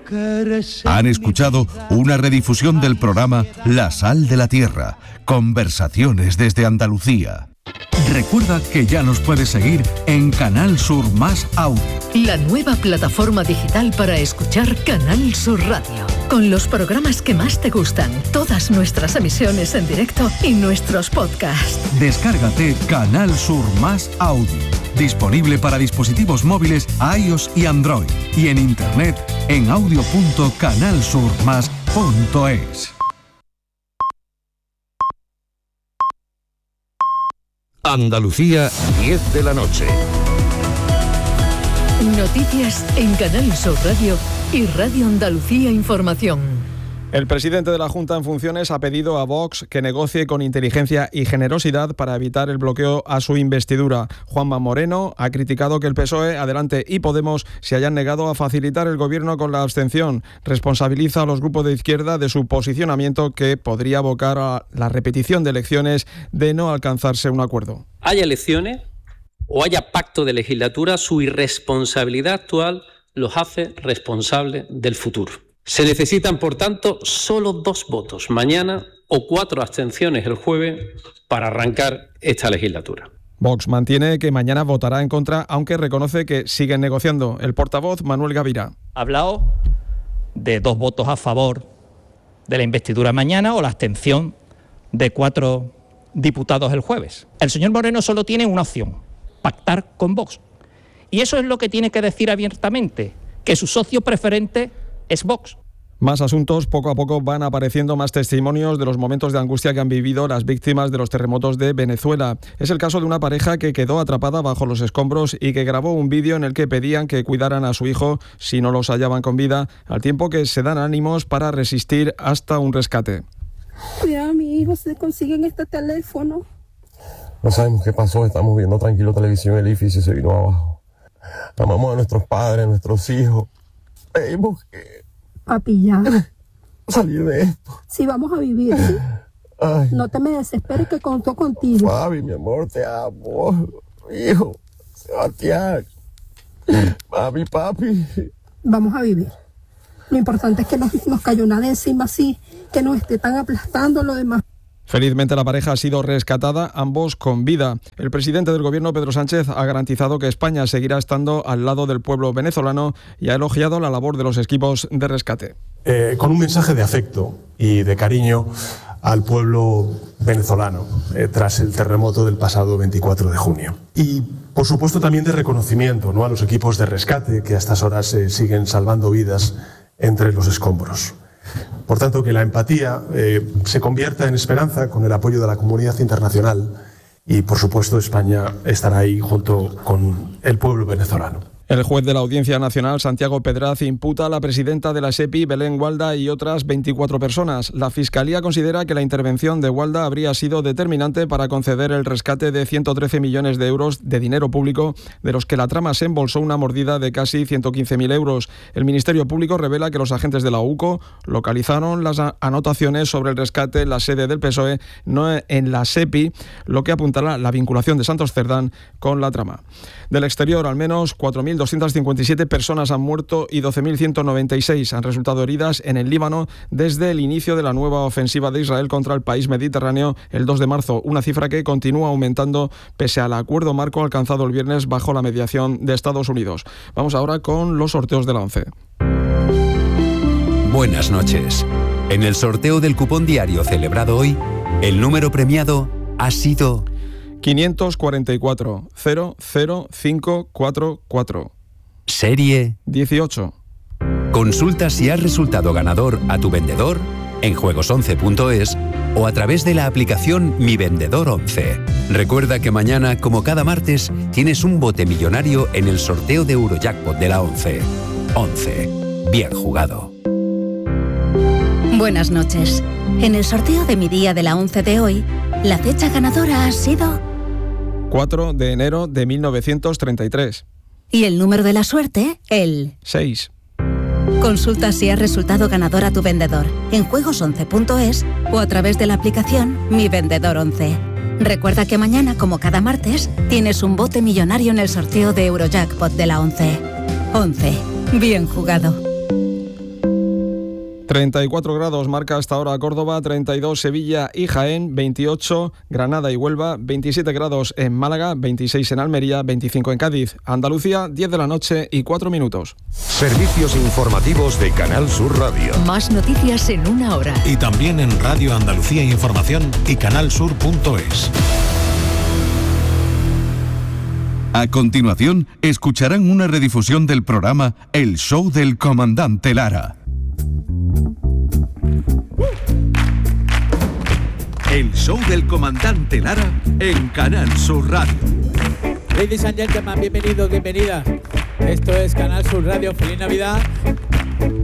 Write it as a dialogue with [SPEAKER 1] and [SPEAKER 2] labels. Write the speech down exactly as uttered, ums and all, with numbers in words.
[SPEAKER 1] Han escuchado una redifusión del programa La Sal de la Tierra, conversaciones desde Andalucía.
[SPEAKER 2] Recuerda que ya nos puedes seguir en Canal Sur Más Audio,
[SPEAKER 3] la nueva plataforma digital para escuchar Canal Sur Radio, con los programas que más te gustan, todas nuestras emisiones en directo y nuestros podcasts.
[SPEAKER 2] Descárgate Canal Sur Más Audio, disponible para dispositivos móviles iOS y Android, y en internet en audio punto canal sur más punto es.
[SPEAKER 1] Andalucía, diez de la noche.
[SPEAKER 3] Noticias en Canal Sur Radio y Radio Andalucía Información.
[SPEAKER 4] El presidente de la Junta en funciones ha pedido a Vox que negocie con inteligencia y generosidad para evitar el bloqueo a su investidura. Juanma Moreno ha criticado que el P S O E, Adelante y Podemos se hayan negado a facilitar el gobierno con la abstención. Responsabiliza a los grupos de izquierda de su posicionamiento que podría abocar a la repetición de elecciones de no alcanzarse un acuerdo.
[SPEAKER 5] Haya elecciones o haya pacto de legislatura, su irresponsabilidad actual los hace responsables del futuro. Se necesitan, por tanto, solo dos votos mañana o cuatro abstenciones el jueves para arrancar esta legislatura.
[SPEAKER 4] Vox mantiene que mañana votará en contra, aunque reconoce que siguen negociando. El portavoz, Manuel Gavira.
[SPEAKER 6] Ha hablado de dos votos a favor de la investidura mañana o la abstención de cuatro diputados el jueves. El señor Moreno solo tiene una opción: pactar con Vox. Y eso es lo que tiene que decir abiertamente, que su socio preferente es Vox.
[SPEAKER 4] Más asuntos. Poco a poco van apareciendo más testimonios de los momentos de angustia que han vivido las víctimas de los terremotos de Venezuela. Es el caso de una pareja que quedó atrapada bajo los escombros y que grabó un vídeo en el que pedían que cuidaran a su hijo si no los hallaban con vida, al tiempo que se dan ánimos para resistir hasta un rescate.
[SPEAKER 7] Cuidado a mi hijo, se consigue en este teléfono.
[SPEAKER 8] No sabemos qué pasó, estamos viendo tranquilo televisión, el edificio se vino abajo. Amamos a nuestros padres, a nuestros hijos. Pedimos que...
[SPEAKER 7] Papi, ya.
[SPEAKER 8] Salir de esto.
[SPEAKER 7] Sí, vamos a vivir, ¿sí?
[SPEAKER 8] Ay.
[SPEAKER 7] No te me desesperes, que contó contigo.
[SPEAKER 8] Fabi, mi amor, te amo. Hijo, Sebastián. Mami, papi.
[SPEAKER 7] Vamos a vivir. Lo importante es que nos, nos cayó nada encima así, que nos esté tan aplastando lo demás.
[SPEAKER 4] Felizmente la pareja ha sido rescatada, ambos con vida. El presidente del gobierno, Pedro Sánchez, ha garantizado que España seguirá estando al lado del pueblo venezolano y ha elogiado la labor de los equipos de rescate.
[SPEAKER 9] Eh, con un mensaje de afecto y de cariño al pueblo venezolano eh, tras el terremoto del pasado veinticuatro de junio. Y, por supuesto, también de reconocimiento, ¿no?, a los equipos de rescate que a estas horas eh, siguen salvando vidas entre los escombros. Por tanto, que la empatía eh, se convierta en esperanza con el apoyo de la comunidad internacional y, por supuesto, España estará ahí junto con el pueblo venezolano.
[SPEAKER 4] El juez de la Audiencia Nacional, Santiago Pedraz, imputa a la presidenta de la SEPI, Belén Gualda, y otras veinticuatro personas. La Fiscalía considera que la intervención de Gualda habría sido determinante para conceder el rescate de ciento trece millones de euros de dinero público, de los que la trama se embolsó una mordida de casi ciento quince mil euros. El Ministerio Público revela que los agentes de la UCO localizaron las anotaciones sobre el rescate en la sede del P S O E, no en la SEPI, lo que apuntará la vinculación de Santos Cerdán con la trama. Del exterior, al menos cuatro mil doscientas cincuenta y siete personas han muerto y doce mil ciento noventa y seis han resultado heridas en el Líbano desde el inicio de la nueva ofensiva de Israel contra el país mediterráneo el dos de marzo, una cifra que continúa aumentando pese al acuerdo marco alcanzado el viernes bajo la mediación de Estados Unidos. Vamos ahora con los sorteos de la ONCE.
[SPEAKER 10] Buenas noches. En el sorteo del cupón diario celebrado hoy, el número premiado ha sido
[SPEAKER 4] quinientos cuarenta y cuatro, cero cero cinco cuatro cuatro.
[SPEAKER 10] Serie
[SPEAKER 4] dieciocho.
[SPEAKER 10] Consulta si has resultado ganador a tu vendedor en juegos once punto es o a través de la aplicación Mi Vendedor once. Recuerda que mañana, como cada martes, tienes un bote millonario en el sorteo de Eurojackpot de la ONCE. once. Bien jugado.
[SPEAKER 11] Buenas noches. En el sorteo de mi día de la ONCE de hoy, la fecha ganadora ha sido
[SPEAKER 4] cuatro de enero de mil novecientos treinta y tres.
[SPEAKER 11] Y el número de la suerte, el
[SPEAKER 4] seis.
[SPEAKER 11] Consulta si has resultado ganador a tu vendedor en juegos once punto es o a través de la aplicación Mi Vendedor once. Recuerda que mañana, como cada martes, tienes un bote millonario en el sorteo de Eurojackpot de la ONCE. once. Bien jugado.
[SPEAKER 4] treinta y cuatro grados marca hasta ahora Córdoba, treinta y dos Sevilla y Jaén, veintiocho Granada y Huelva, veintisiete grados en Málaga, veintiséis en Almería, veinticinco en Cádiz. Andalucía, diez de la noche y cuatro minutos.
[SPEAKER 12] Servicios informativos de Canal Sur Radio.
[SPEAKER 3] Más noticias en una hora.
[SPEAKER 13] Y también en Radio Andalucía Información y canalsur punto es.
[SPEAKER 1] A continuación, escucharán una redifusión del programa El Show del Comandante Lara. El Show del Comandante Lara en Canal Sur Radio.
[SPEAKER 14] Ladies and gentlemen, bienvenidos, bienvenidas. Esto es Canal Sur Radio. Feliz Navidad.